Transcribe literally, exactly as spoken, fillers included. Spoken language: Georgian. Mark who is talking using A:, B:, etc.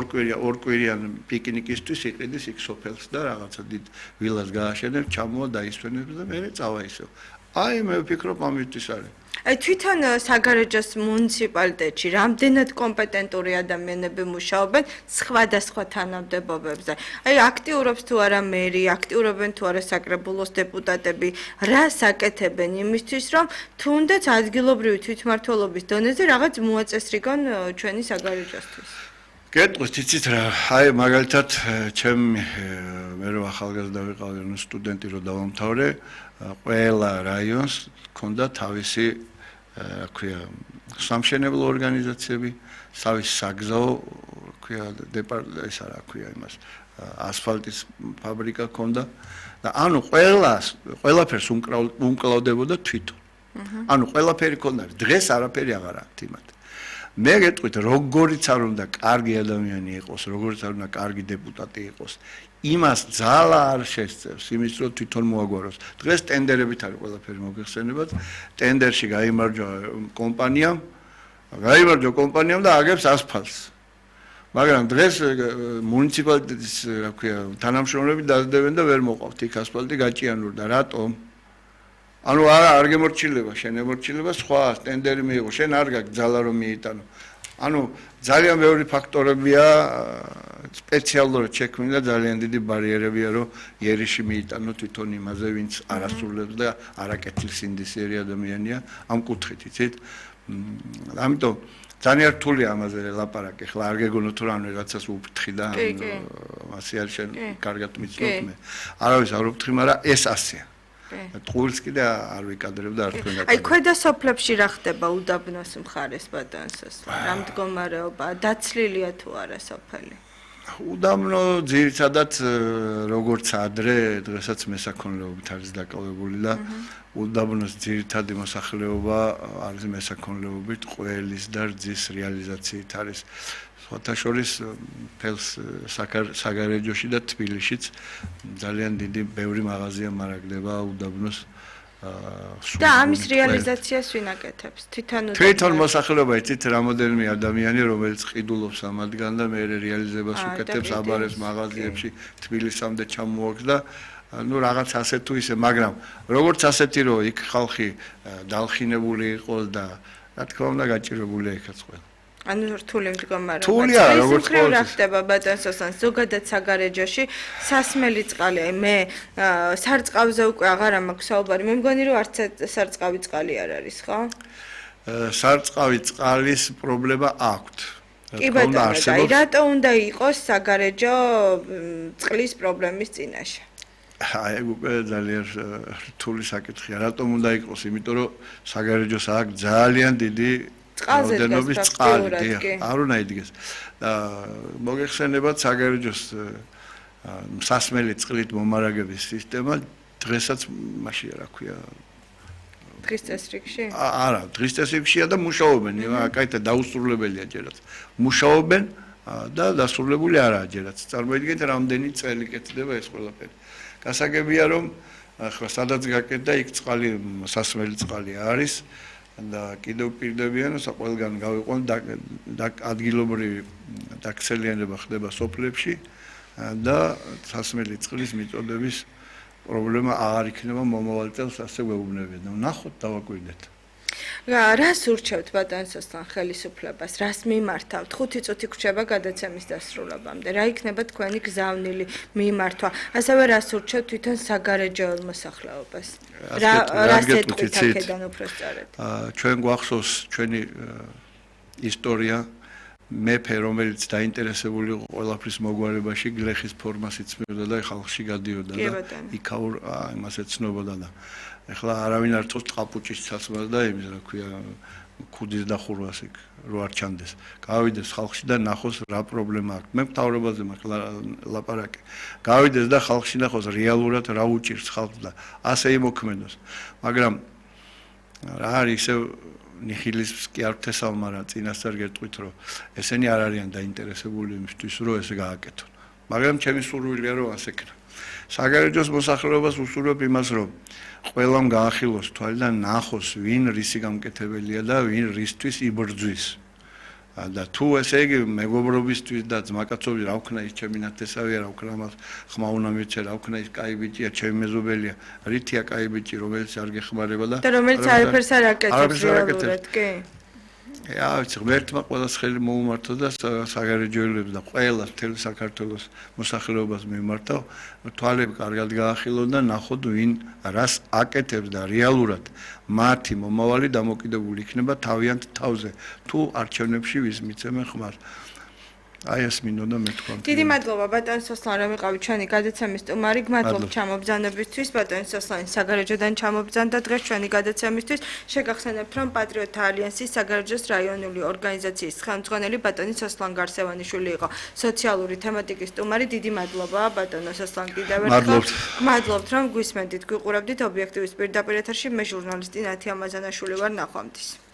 A: ორკვირიან ორკვირიან პიკნიკისთვის იყიდის იქ სოფელს და რაღაცა დიდ ვილას გააშენებს, ჩამოვა დაისვენებს და მერე წავა ისევ. აი მე ვფიქრობ ამისთვის არის.
B: აი თვითონ საგარეჯოს მუნიციპალიტეტში რამდენად კომპეტენტური ადამიანები მუშაობენ სხვადასხვა თანამდებობებზე. აი აქტიურობს თუ არა მერი, აქტიურობენ თუ არა საკრებულოს დეპუტატები, რას აკეთებენ იმისთვის, რომ თუნდაც ადგილობრივი თვითმმართველობის დონეზე რაღაც მოაწესრიგონ ჩვენი საგარეჯოსთვის.
A: გეტყვით, იცით რა, აი მაგალითად ჩემი მე რო ახალგაზრდა ვიყავი, რომ სტუდენტი რო დავამთავრე, ყველა რაიონს ჰქონდა თავისი რა ქვია სამშენებლო ორგანიზაციები, თავისი საგზაო ქვია დეპარტამენტი, ეს რა ქვია იმას, ასფალტის ფაბრიკა ჰქონდა და ანუ ყველას ყველაფერს უმკლავდებოდა თვითონ. ანუ ყველაფერი ჰქონდა, დღეს არაფერი აღარ აქვს იმათ. მე გეტყვით, როგორიც არ უნდა კარგი ადამიანი იყოს, როგორიც არ უნდა კარგი დეპუტატი იყოს, იმას ძალა არ შესწევს, იმის რომ თვითონ მოაგვაროს. დღეს ტენდერებით არის ყველაფერი მოგეხსენებათ, ტენდერში გაიმარჯვა კომპანიამ, გაიმარჯვა კომპანიამ და აგებს ასფალტს. მაგრამ დღეს მუნიციპალიტეტის, რა ქვია, თანამშრომლები დაძდებენ და ვერ მოყავთ იქ ასფალტი გაჭიანურდა. რატომ? ანუ არა არ გემორჩილება, შენ ემორჩილება სხვა ტენდერი მიიღო, შენ არ გაქვს ძალა რომ მიიტანო. ანუ ძალიან ბევრი ფაქტორებია სპეციალურად შექმნილი და ძალიან დიდი ბარიერებია რომ იერიში მიიტანო თვითონ იმაზე ვინც არასრულებს და არაკეთილ სინდისიერი ადამიანია ამ კუთხით იცით ამიტომ ძალიან რთულია ამაზე ლაპარაკი ხლა არ გეგონო თუ რან რაღაცას უფრთხი და ასე არის შენ კარგად მიცნობ მე არავის არ უფრთხი მაგრამ ეს ასეა ტყუილს კიდე არ ვიკადრებ და არ თქვენ
B: აი ქვედა სოფლებში რა ხდება უდაბნოს მხარეს ბატონსოს რა მდგომარეობა დაცლილია თუ არა სოფელი
A: უდაბნო ძირითადად როგორც ადრე დღესაც მესაქონლეობით არის დაკავებული და უდაბნოს ძირითადი მოსახლეობა არის მესაქონლეობით ყველის და რძის რეალიზაციით არის სხვათა შორის ფელს საგარეჯოში და თბილისშიც ძალიან დიდი ბევრი მაღაზია მარაგდება უდაბნოს
B: და ამის რეალიზაციას ვინ აკეთებს თვითონ
A: თვითონ მოსახლეობა იცით რამოდენიმე ადამიანი რომელიც ყიდულობს ამადგან და მე რეალიზებას უკეთებს აბარებს მაღაზიებში თბილისამდე ჩამოაქვს და ну რაღაც ასე თუ ისე მაგრამ როგორც ასეთი რომ იქ ხალხი დალხინებული იყოს და რა თქმა უნდა გაჭირებულია იქაც ყველა
B: ანუ რთული მდგომარეობა.
A: რთულია, როგორც
B: ყოველთვის. რა ხდება ბატონსოსთან ზოგადად საგარეჯოში სასმელი წყალი. აი მე სარწყავზე უკვე აღარ მაქვს საუბარი. მე მგონი რომ არც სარწყავი წყალი არ არის, ხო?
A: სარწყავი წყალის პრობლემა აქვს.
B: კი ბატონო, აი რატო უნდა იყოს საგარეჯო წყლის პრობლემის წინაშე?
A: აი უკვე ძალიან რთული საკითხია. რატომ უნდა იყოს? იმიტომ რომ საგარეჯოს აქვს ძალიან დიდი რაოდენობის წყალი არ უნდა იდგეს და მოგეხსენებათ საგარეჯოს სასმელი წყლით მომარაგების სისტემა დღესაც მაშინ რა ქვია
B: დღის წესრიგში
A: არა დღის წესრიგშია და მუშაობენ კაითად დაუსრულებელია ჯერაც მუშაობენ და დასრულებული არაა ჯერაც წარმოიდგინეთ რამდენი წელი კეთდება ეს ყველაფერი გასაგებია რომ ახლა სადაც გაკეთდა იქ წყალი სასმელი წყალი არის და კიდევ პირდებიან ყველგან გავიყვან და ადგილობრივი დაქცელიანება ხდება სოფლებში და სასმელი წყლის მიწოდების პრობლემა აღარ იქნება მომავალ წელს ასე გვეუბნებიან და ნახოთ დავაკვირდეთ
B: რას ურჩევთ ბატონსოსთან ხელისუფლებას რას მიმართავთ ხუთი წუთი გვჭირდება გადაცემის დასრულებამდე რა იქნება თქვენი გზავნილი მიმართვა ასევე რას ურჩევთ თვითონ საგარეჯო მოსახლეობას რა რას ეთქვით აქედან უფრო სწორედ
A: ჩვენ გვახსოვს ჩვენი ისტორია მეფე რომელიც დაინტერესებული იყო ყველაფრის მოგვარებაში გლეხის ფორმას იცმევდა და ხალხში გადიოდა და იქაურ იმას ეცნობოდა და ეხლა არავინ არ წოს ტყაპუჭის ცაცმას და იმის რა ქვია ქუდის დახურვას იქ რო არ ჩანდეს. გავიდეს ხალხში და ნახოს რა პრობლემა აქვს. მე მთავრობაზე მაქვს ლაპარაკი. გავიდეს და ხალხში ნახოს რეალურად რა უჭირს ხალხს და ასე იმოქმედოს. მაგრამ რა არის ისე ნიხილისკი არ თესალმარა წინასწარ გეტყვით რომ ესენი არ არიან დაინტერესებული იმისთვის რომ ესე გააკეთონ. მაგრამ ჩემი სურვილია რომ ასე ქნა. საგარეჯოს მოსახლეობას უსურვებ იმას რომ ყველამ გაახილოს თვალი და ნახოს ვინ რისი გამკეთებელია და ვინ რისთვის იბრძვის. და თუ ესე იგი მეგობრობისთვის და ძმაკაცობის რა ვქნა ის ჩემი ნათესავია, რა ვქნა მას ხმა უნდა მიცე, რა ვქნა ის კაი ბიჭია, ჩემი მეზობელია, რითია კაი ბიჭი, რომელიც არ გეხმარება და
B: და რომელიც არაფერს არ აკეთებს რეალურად, კი?
A: აი, ღმერთმა ყველას ხელი მოუმართო და საგარეჯოელებს და ყველას მთელი საქართველოს მოსახლეობას მიმართა, თვალები კარგად გაახილონ და ნახოთ ვინ რას აკეთებს და რეალურად მათი მომავალი დამოკიდებული იქნება თავიანთ თავზე. თუ არჩევნებში ვის მიცემენ ხმას. აი ეს მინდოდა მე თქვა.
B: დიდი მადლობა ბატონ სოსლან რომ იყავით ჩვენი გადაცემის სტუმარი. გმადლობთ ჩამობრძანებისთვის. ბატონ სოსლანი საგარეჯოდან ჩამობრძანდა დღეს ჩვენი გადაცემისთვის. შეგახსენებთ რომ პატრიოტთა ალიანსის საგარეჯოს რაიონული ორგანიზაციის ხელმძღვანელი ბატონი სოსლან გარსევანიშვილი იყო სოციალური თემატიკის სტუმარი. დიდი მადლობა ბატონო სოსლან კიდევ ერთხელ. გმადლობთ რომ გვისმენდით, გვიყურებდით ობიექტივის პირდაპირ ეთერში. მე ჟურნალისტი ნათია მაზანაშვილი ვარ. ნახვამდის.